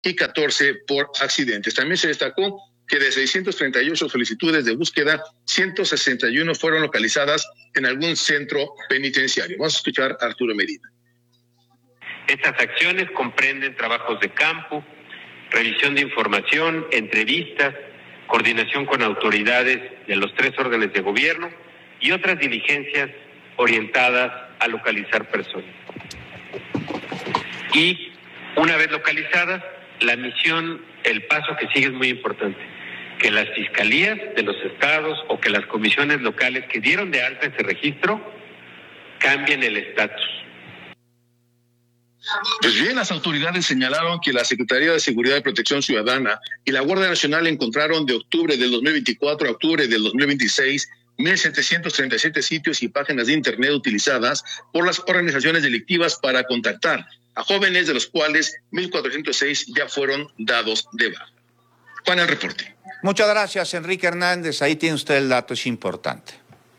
y 14 por accidentes. También se destacó que de 638 solicitudes de búsqueda, 161 fueron localizadas en algún centro penitenciario. Vamos a escuchar a Arturo Medina. Estas acciones comprenden trabajos de campo, revisión de información, entrevistas, coordinación con autoridades de los 3 órdenes de gobierno y otras diligencias orientadas a localizar personas. Y una vez localizadas, la misión, el paso que sigue es muy importante, que las fiscalías de los estados o que las comisiones locales que dieron de alta ese registro cambien el estatus. Pues bien, las autoridades señalaron que la Secretaría de Seguridad y Protección Ciudadana y la Guardia Nacional encontraron de octubre del 2024 a octubre del 2026 1,737 sitios y páginas de Internet utilizadas por las organizaciones delictivas para contactar a jóvenes, de los cuales 1,406 ya fueron dados de baja. Juan, el reporte. Muchas gracias, Enrique Hernández. Ahí tiene usted el dato, es importante.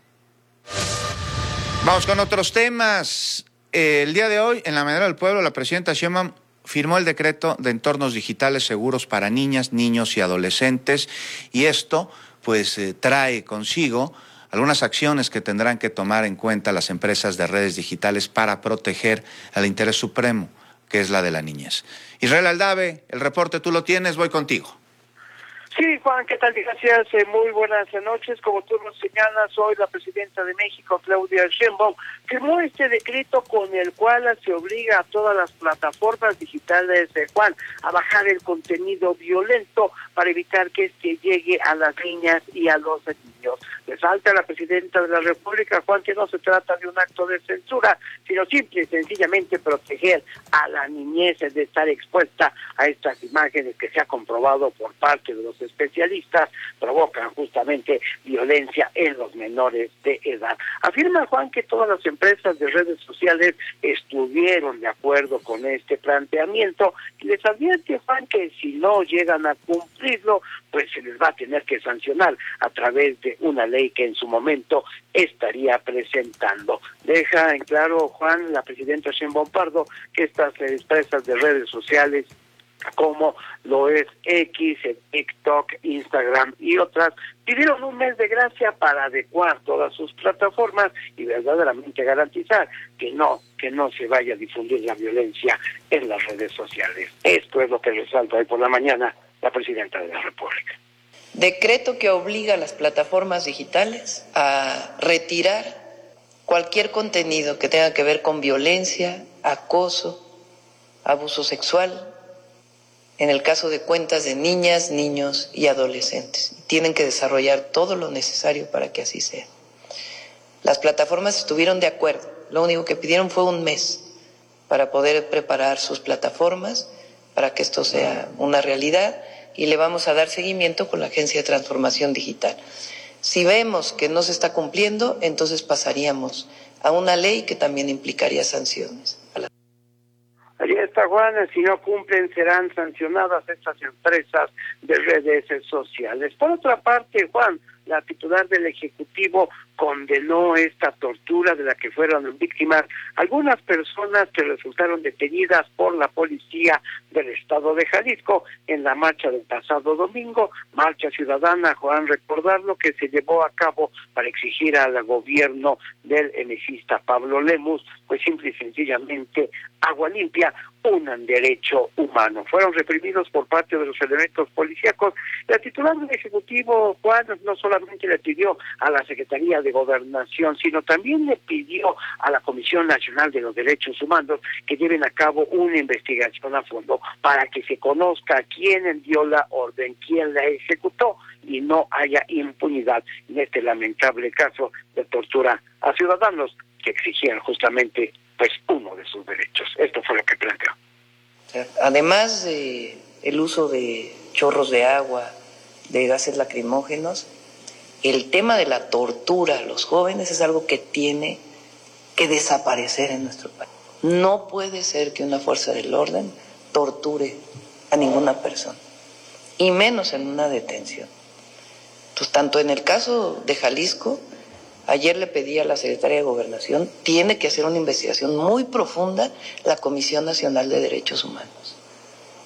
Vamos con otros temas. El día de hoy, en la Mañanera del Pueblo, la presidenta Sheinbaum firmó el decreto de entornos digitales seguros para niñas, niños y adolescentes, y esto pues trae consigo algunas acciones que tendrán que tomar en cuenta las empresas de redes digitales para proteger al interés supremo, que es la de la niñez. Israel Aldave, el reporte tú lo tienes, voy contigo. Sí, Juan, ¿qué tal? Gracias, muy buenas noches. Como tú lo señalas, hoy la presidenta de México, Claudia Sheinbaum, firmó este decreto con el cual se obliga a todas las plataformas digitales de Juan a bajar el contenido violento para evitar que este llegue a las niñas y a los niños. Resalta la presidenta de la República, Juan, que no se trata de un acto de censura, sino simple y sencillamente proteger a la niñez de estar expuesta a estas imágenes que se ha comprobado por parte de los especialistas provocan justamente violencia en los menores de edad. Afirma Juan que todas las empresas de redes sociales estuvieron de acuerdo con este planteamiento y les advierte Juan que si no llegan a cumplirlo, pues se les va a tener que sancionar a través de una ley que en su momento estaría presentando. Deja en claro Juan, la presidenta Sheinbaum Pardo, que estas empresas de redes sociales como lo es X, TikTok, Instagram y otras, pidieron un mes de gracia para adecuar todas sus plataformas y verdaderamente garantizar que no se vaya a difundir la violencia en las redes sociales. Esto es lo que resalta hoy por la mañana la presidenta de la República. Decreto que obliga a las plataformas digitales a retirar cualquier contenido que tenga que ver con violencia, acoso, abuso sexual, en el caso de cuentas de niñas, niños y adolescentes. Tienen que desarrollar todo lo necesario para que así sea. Las plataformas estuvieron de acuerdo. Lo único que pidieron fue un mes para poder preparar sus plataformas, para que esto sea una realidad, y le vamos a dar seguimiento con la Agencia de Transformación Digital. Si vemos que no se está cumpliendo, entonces pasaríamos a una ley que también implicaría sanciones. Allí está Juan, si no cumplen serán sancionadas estas empresas de redes sociales. Por otra parte, Juan, la titular del Ejecutivo condenó esta tortura de la que fueron víctimas algunas personas que resultaron detenidas por la policía del estado de Jalisco en la marcha del pasado domingo, marcha ciudadana, Juan, recordarlo, que se llevó a cabo para exigir al gobierno del emesista Pablo Lemus, pues simple y sencillamente agua limpia, un derecho humano. Fueron reprimidos por parte de los elementos policíacos. La titular del Ejecutivo, Juan, no solamente le pidió a la Secretaría de Gobernación, sino también le pidió a la Comisión Nacional de los Derechos Humanos que lleven a cabo una investigación a fondo para que se conozca quién dio la orden, quién la ejecutó y no haya impunidad en este lamentable caso de tortura a ciudadanos que exigían justamente pues uno de sus derechos. Esto fue lo que planteó. Además de el uso de chorros de agua, de gases lacrimógenos, el tema de la tortura a los jóvenes es algo que tiene que desaparecer en nuestro país. No puede ser que una fuerza del orden torture a ninguna persona, y menos en una detención. Entonces, tanto en el caso de Jalisco, ayer le pedí a la Secretaría de Gobernación, tiene que hacer una investigación muy profunda la Comisión Nacional de Derechos Humanos.